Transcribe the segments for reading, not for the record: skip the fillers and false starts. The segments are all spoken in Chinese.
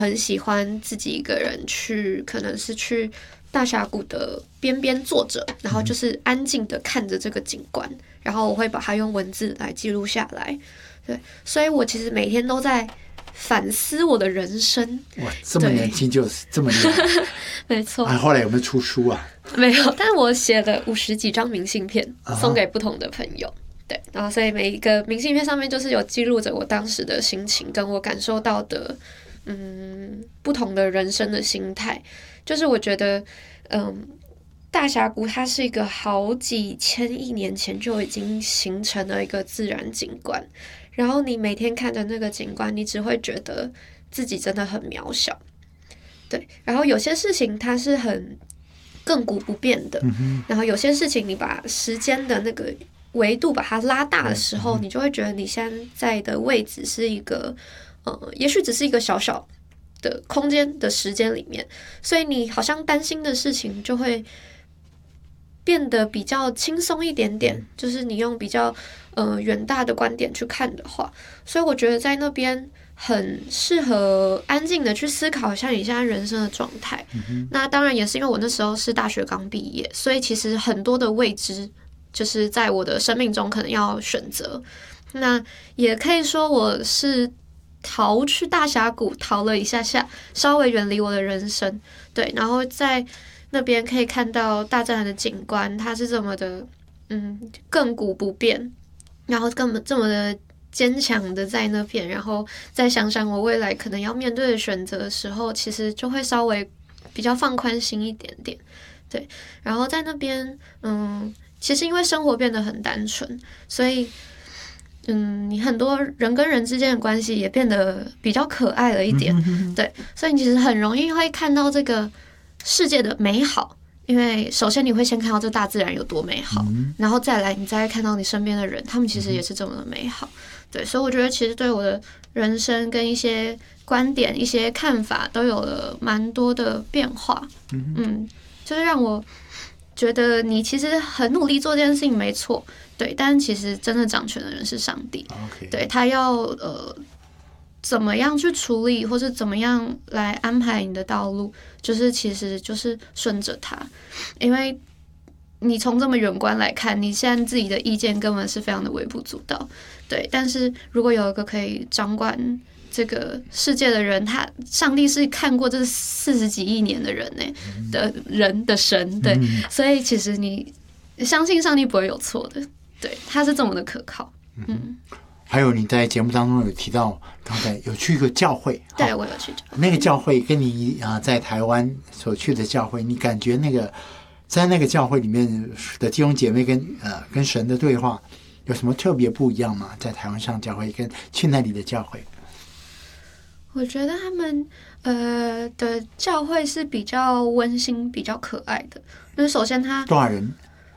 很喜欢自己一个人去，可能是去大峡谷的边边坐着，然后就是安静的看着这个景观，然后我会把它用文字来记录下来。对，所以我其实每天都在反思我的人生。 哇，这么年轻就是这么厉害。 没错。 后来有没有出书啊？ 没有，但我写了50几张明信片送给不同的朋友。对，然后所以每一个明信片上面就是有记录着我当时的心情，跟我感受到的不同的人生的心态。就是我觉得大峡谷它是一个好几千亿年前就已经形成了一个自然景观，然后你每天看着那个景观，你只会觉得自己真的很渺小。对，然后有些事情它是很亘古不变的，然后有些事情你把时间的那个维度把它拉大的时候，你就会觉得你现在的位置是一个也许只是一个小小的空间的时间里面，所以你好像担心的事情就会变得比较轻松一点点，就是你用比较远大的观点去看的话，所以我觉得在那边很适合安静的去思考一下你现在人生的状态。那当然也是因为我那时候是大学刚毕业，所以其实很多的未知就是在我的生命中可能要选择。那也可以说我是逃去大峡谷逃了一下下，稍微远离我的人生。对，然后在那边可以看到大自然的景观，它是这么的亘古不变，然后根本这么的坚强的在那边，然后再想想我未来可能要面对的选择的时候，其实就会稍微比较放宽心一点点。对，然后在那边其实因为生活变得很单纯，所以你很多人跟人之间的关系也变得比较可爱了一点。对，所以你其实很容易会看到这个世界的美好，因为首先你会先看到这大自然有多美好，然后再来你再看到你身边的人，他们其实也是这么的美好。对，所以我觉得其实对我的人生跟一些观点、一些看法都有了蛮多的变化。就是让我觉得你其实很努力做这件事情没错，对，但其实真的掌权的人是上帝。对，他要怎么样去处理，或是怎么样来安排你的道路，就是其实就是顺着他，因为你从这么远观来看，你现在自己的意见根本是非常的微不足道。对，但是如果有一个可以掌管这个世界的人，上帝是看过这40几亿年的人的神。对，所以其实你相信上帝不会有错的。对，他是这么的可靠。 还有你在节目当中有提到，刚才有去一个教会。 对，我有去教会。 那个教会跟你在台湾所去的教会，你感觉在那个教会里面的弟兄姐妹跟神的对话有什么特别不一样吗？在台湾上教会跟去那里的教会？ 我觉得他们的教会是比较温馨、比较可爱的。就是首先他多少人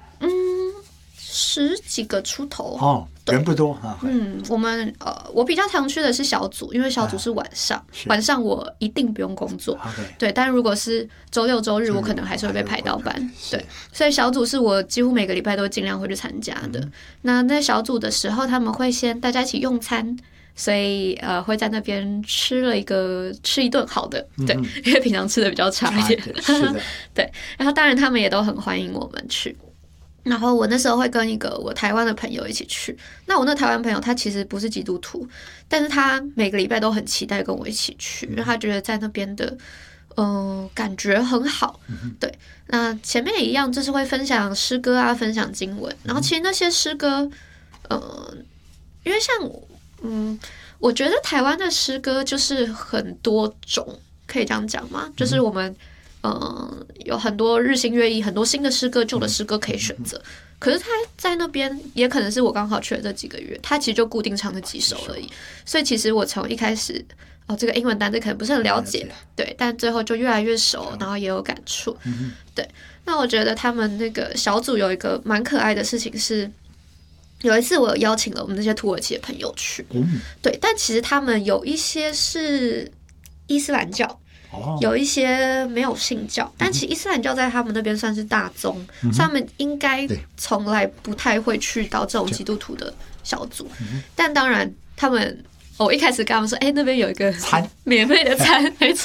？10几个出头人不多我们我比较常去的是小组，因为小组是晚上，晚上我一定不用工作。对，但如果是周六周日，我可能还是会被排到班。对，所以小组是我几乎每个礼拜都尽量会去参加的。那在小组的时候，他们会先大家一起用餐。所以会在那边吃一顿好的。对，因为平常吃的比较差一点。 是的。 对，然后当然他们也都很欢迎我们去。然后我那时候会跟一个我台湾的朋友一起去。那我那台湾朋友他其实不是基督徒，但是他每个礼拜都很期待跟我一起去，因为他觉得在那边的感觉很好。对，那前面也一样，就是会分享诗歌啊，分享经文。然后其实那些诗歌因为像我觉得台湾的诗歌就是很多种，可以这样讲吗？就是我们有很多日新月异，很多新的诗歌、旧的诗歌可以选择。可是他在那边也可能是我刚好去了这几个月，他其实就固定唱那几首而已。所以其实我从一开始这个英文单词可能不是很了解，对，但最后就越来越熟，然后也有感触。对，那我觉得他们那个小组有一个蛮可爱的事情是。有一次我有邀请了我们那些土耳其的朋友去，对，但其实他们有一些是伊斯兰教，有一些没有信教，但其实伊斯兰教在他们那边算是大宗，所以他们应该从来不太会去到这种基督徒的小组，但当然他们我一开始跟他们说，那边有一个餐免费的餐，没错。